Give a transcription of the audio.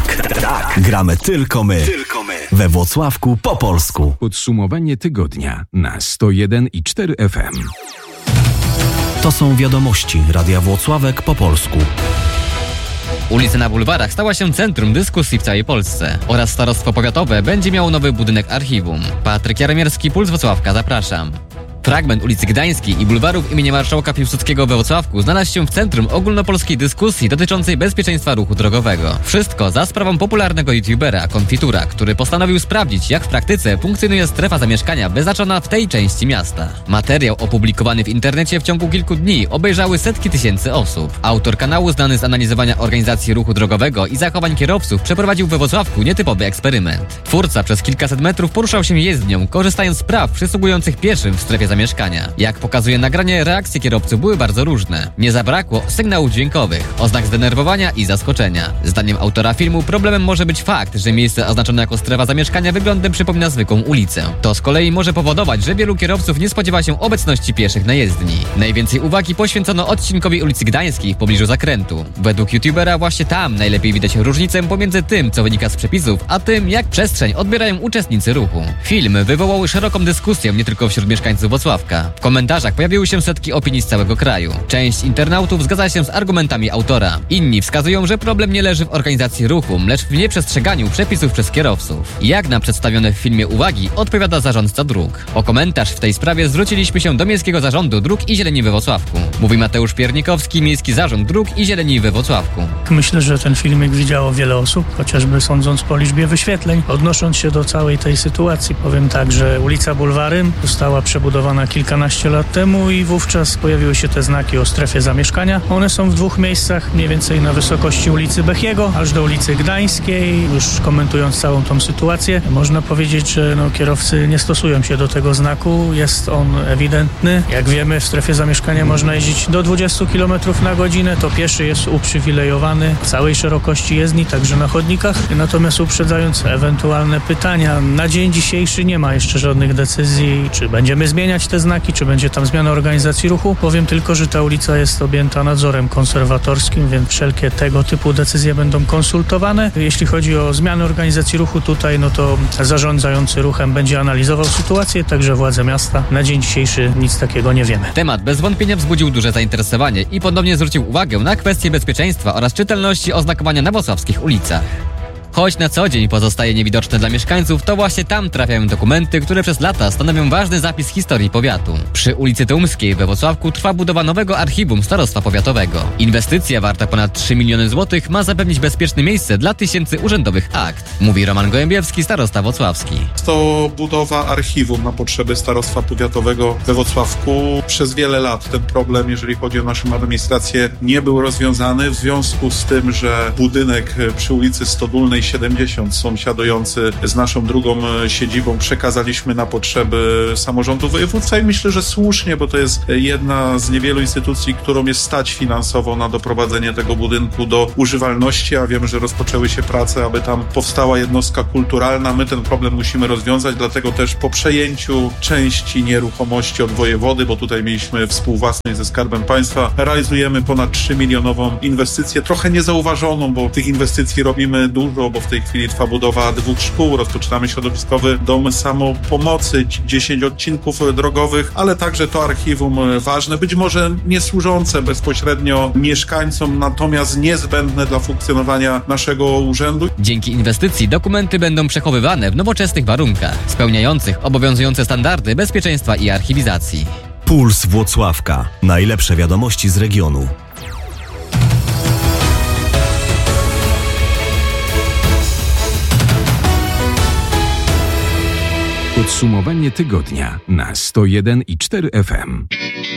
Tak. Gramy tylko my. We Włocławku po polsku. Podsumowanie tygodnia na 101,4 FM. To są wiadomości Radia Włocławek po polsku. Ulica na bulwarach stała się centrum dyskusji w całej Polsce oraz Starostwo Powiatowe będzie miało nowy budynek archiwum. Patryk Jaromierski, Puls Włocławka, zapraszam. Fragment ulicy Gdańskiej i bulwarów imienia Marszałka Piłsudskiego we Włocławku znalazł się w centrum ogólnopolskiej dyskusji dotyczącej bezpieczeństwa ruchu drogowego. Wszystko za sprawą popularnego youtubera Konfitura, który postanowił sprawdzić, jak w praktyce funkcjonuje strefa zamieszkania wyznaczona w tej części miasta. Materiał opublikowany w internecie w ciągu kilku dni obejrzały setki tysięcy osób. Autor kanału, znany z analizowania organizacji ruchu drogowego i zachowań kierowców, przeprowadził we Włocławku nietypowy eksperyment. Twórca przez kilkaset metrów poruszał się jezdnią, korzystając z praw przysługujących pieszym w strefie zamieszkania. Jak pokazuje nagranie, reakcje kierowców były bardzo różne. Nie zabrakło sygnałów dźwiękowych, oznak zdenerwowania i zaskoczenia. Zdaniem autora filmu problemem może być fakt, że miejsce oznaczone jako strefa zamieszkania wyglądem przypomina zwykłą ulicę. To z kolei może powodować, że wielu kierowców nie spodziewa się obecności pieszych na jezdni. Najwięcej uwagi poświęcono odcinkowi ulicy Gdańskiej w pobliżu zakrętu. Według youtubera właśnie tam najlepiej widać różnicę pomiędzy tym, co wynika z przepisów, a tym, jak przestrzeń odbierają uczestnicy ruchu. Film wywołał szeroką dyskusję nie tylko wśród mieszkańców Włocławka. W komentarzach pojawiły się setki opinii z całego kraju. Część internautów zgadza się z argumentami autora. Inni wskazują, że problem nie leży w organizacji ruchu, lecz w nieprzestrzeganiu przepisów przez kierowców. Jak na przedstawione w filmie uwagi odpowiada zarządca dróg. O komentarz w tej sprawie zwróciliśmy się do Miejskiego Zarządu Dróg i Zieleni we Włocławku. Mówi Mateusz Piernikowski, Miejski Zarząd Dróg i Zieleni we Włocławku. Myślę, że ten filmik widziało wiele osób, chociażby sądząc po liczbie wyświetleń. Odnosząc się do całej tej sytuacji, powiem tak, że ulica Bulwary została przebudowana kilkanaście lat temu i wówczas pojawiły się te znaki o strefie zamieszkania. One są w dwóch miejscach, mniej więcej na wysokości ulicy Bechiego, aż do ulicy Gdańskiej. Już komentując całą tą sytuację, można powiedzieć, że kierowcy nie stosują się do tego znaku. Jest on ewidentny. Jak wiemy, w strefie zamieszkania można jeździć do 20 km na godzinę. To pieszy jest uprzywilejowany w całej szerokości jezdni, także na chodnikach. Natomiast uprzedzając ewentualne pytania, na dzień dzisiejszy nie ma jeszcze żadnych decyzji, czy będziemy zmieniać te znaki, czy będzie tam zmiana organizacji ruchu. Powiem tylko, że ta ulica jest objęta nadzorem konserwatorskim, więc wszelkie tego typu decyzje będą konsultowane. Jeśli chodzi o zmianę organizacji ruchu tutaj, to zarządzający ruchem będzie analizował sytuację, także władze miasta. Na dzień dzisiejszy nic takiego nie wiemy. Temat bez wątpienia wzbudził duże zainteresowanie i ponownie zwrócił uwagę na kwestie bezpieczeństwa oraz czytelności oznakowania na włocławskich ulicach. Choć na co dzień pozostaje niewidoczne dla mieszkańców, to właśnie tam trafiają dokumenty, które przez lata stanowią ważny zapis historii powiatu. Przy ulicy Tumskiej we Włocławku trwa budowa nowego archiwum Starostwa Powiatowego. Inwestycja warta ponad 3 miliony złotych ma zapewnić bezpieczne miejsce dla tysięcy urzędowych akt, mówi Roman Gołębiewski, starosta włocławski. To budowa archiwum na potrzeby Starostwa Powiatowego we Włocławku. Przez wiele lat ten problem, jeżeli chodzi o naszą administrację, nie był rozwiązany w związku z tym, że budynek przy ulicy Stodólnej 70 sąsiadujący z naszą drugą siedzibą przekazaliśmy na potrzeby samorządu województwa i myślę, że słusznie, bo to jest jedna z niewielu instytucji, którą jest stać finansowo na doprowadzenie tego budynku do używalności, a wiemy, że rozpoczęły się prace, aby tam powstała jednostka kulturalna. My ten problem musimy rozwiązać, dlatego też po przejęciu części nieruchomości od wojewody, bo tutaj mieliśmy współwłasność ze Skarbem Państwa, realizujemy ponad 3-milionową inwestycję, trochę niezauważoną, bo tych inwestycji robimy dużo, bo w tej chwili trwa budowa 2 szkół, rozpoczynamy środowiskowy dom samopomocy, 10 odcinków drogowych, ale także to archiwum ważne, być może nie służące bezpośrednio mieszkańcom, natomiast niezbędne dla funkcjonowania naszego urzędu. Dzięki inwestycji dokumenty będą przechowywane w nowoczesnych warunkach, spełniających obowiązujące standardy bezpieczeństwa i archiwizacji. Puls Włocławka. Najlepsze wiadomości z regionu. Podsumowanie tygodnia na 101,4 FM.